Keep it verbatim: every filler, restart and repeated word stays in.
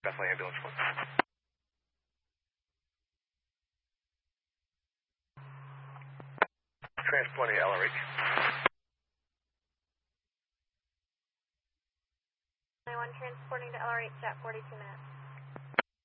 Bethlehem Ambulance one. Transporting to L R H. nine one transporting to L R H at forty-two minutes.